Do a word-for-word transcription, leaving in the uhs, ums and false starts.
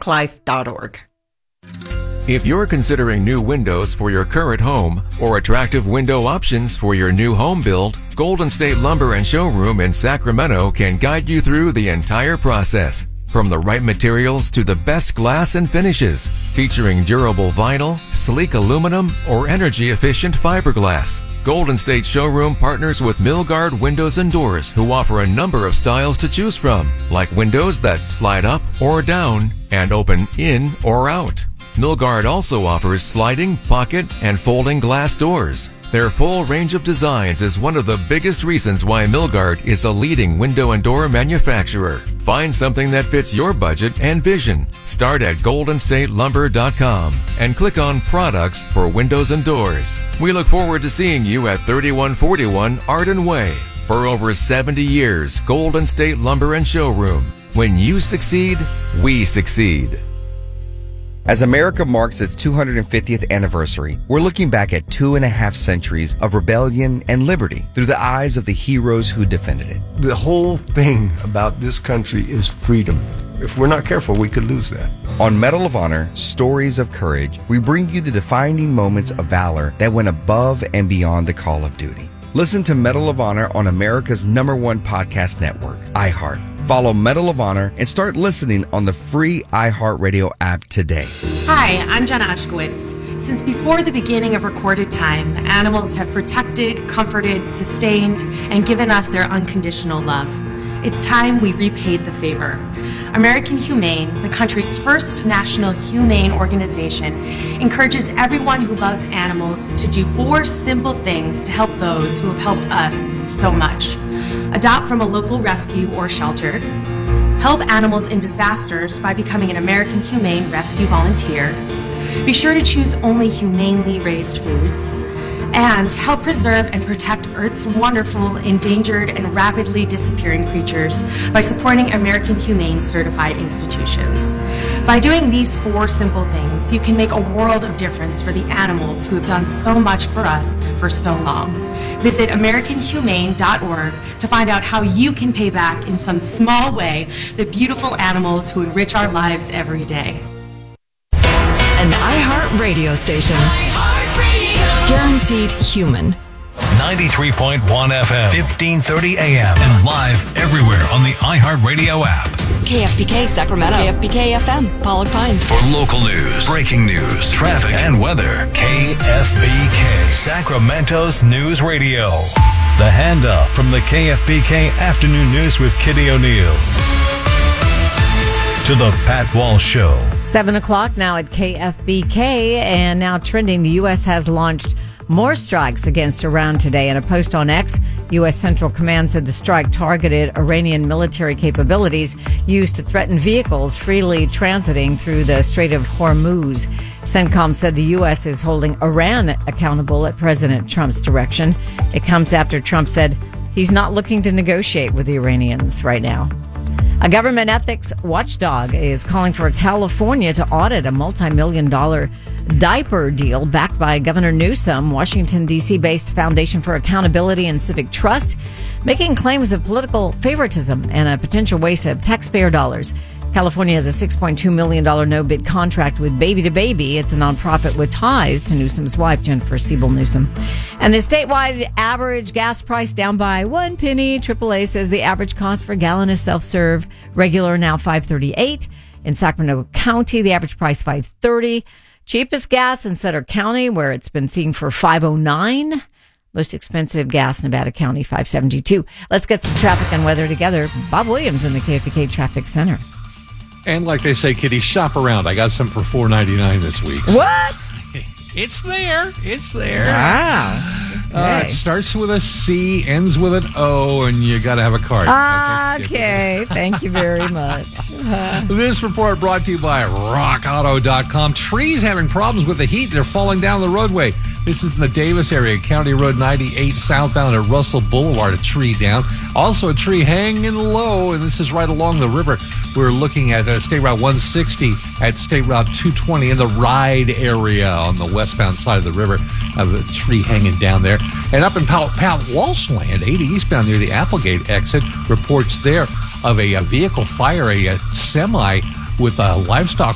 public life dot org. If you're considering new windows for your current home or attractive window options for your new home build, Golden State Lumber and Showroom in Sacramento can guide you through the entire process. From the right materials to the best glass and finishes, featuring durable vinyl, sleek aluminum, or energy-efficient fiberglass. Golden State Showroom partners with Milgard Windows and Doors, who offer a number of styles to choose from, like windows that slide up or down and open in or out. Milgard also offers sliding, pocket, and folding glass doors. Their full range of designs is one of the biggest reasons why Milgard is a leading window and door manufacturer. Find something that fits your budget and vision. Start at golden state lumber dot com and click on Products for Windows and Doors. We look forward to seeing you at thirty-one forty-one Arden Way. For over seventy years, Golden State Lumber and Showroom. When you succeed, we succeed. As America marks its two hundred fiftieth anniversary, we're looking back at two and a half centuries of rebellion and liberty through the eyes of the heroes who defended it. The whole thing about this country is freedom. If we're not careful, we could lose that. On Medal of Honor, Stories of Courage, we bring you the defining moments of valor that went above and beyond the call of duty. Listen to Medal of Honor on America's number one podcast network, iHeart. Follow Medal of Honor and start listening on the free iHeartRadio app today. Hi, I'm Jenna Ushkowitz. Since before the beginning of recorded time, animals have protected, comforted, sustained, and given us their unconditional love. It's time we repaid the favor. American Humane, the country's first national humane organization, encourages everyone who loves animals to do four simple things to help those who have helped us so much. Adopt from a local rescue or shelter. Help animals in disasters by becoming an American Humane Rescue Volunteer. Be sure to choose only humanely raised foods. And help preserve and protect Earth's wonderful, endangered, and rapidly disappearing creatures by supporting American Humane certified institutions. By doing these four simple things, you can make a world of difference for the animals who have done so much for us for so long. Visit american humane dot org to find out how you can pay back in some small way the beautiful animals who enrich our lives every day. An iHeart radio station. Guaranteed human. ninety-three point one F M, fifteen thirty A M, and live everywhere on the iHeartRadio app. K F B K Sacramento. K F B K F M, Pollock Pines. For local news, breaking news, traffic, and weather, K F B K, Sacramento's news radio. The handoff from the K F B K Afternoon News with Kitty O'Neill. To the Pat Walsh Show. Seven o'clock now at K F B K, and now trending, the U S has launched more strikes against Iran today. In a post on X, U S Central Command said the strike targeted Iranian military capabilities used to threaten vehicles freely transiting through the Strait of Hormuz. CENTCOM said the U S is holding Iran accountable at President Trump's direction. It comes after Trump said he's not looking to negotiate with the Iranians right now. A government ethics watchdog is calling for California to audit a multi-million dollar diaper deal backed by Governor Newsom. Washington, D C-based Foundation for Accountability and Civic Trust, making claims of political favoritism and a potential waste of taxpayer dollars. California has a six point two million dollars no-bid contract with Baby to Baby. It's a nonprofit with ties to Newsom's wife, Jennifer Siebel Newsom. And the statewide average gas price down by one penny. triple A says the average cost for a gallon of self-serve regular now five thirty-eight. In Sacramento County, the average price five thirty. Cheapest gas in Sutter County, where it's been seen for five oh nine. Most expensive gas, Nevada County, five seventy-two. Let's get some traffic and weather together. Bob Williams in the K F B K Traffic Center. And like they say, Kitty, shop around. I got some for four ninety-nine this week. So. What? It's there. It's there. Wow. Okay. Uh, it starts with a C, ends with an O, and you got to have a card. Okay. okay. Thank you very much. Uh, this report brought to you by rock auto dot com. Trees having problems with the heat. They're falling down the roadway. This is in the Davis area, County Road ninety-eight southbound at Russell Boulevard, a tree down. Also a tree hanging low, and this is right along the river. We're looking at uh, State Route one sixty at State Route two twenty in the Ride area on the westbound side of the river. Uh, the tree hanging down there. And up in Pat, Pat Walsh Land, eighty eastbound near the Applegate exit, reports there of a, a vehicle fire, a, a semi with a livestock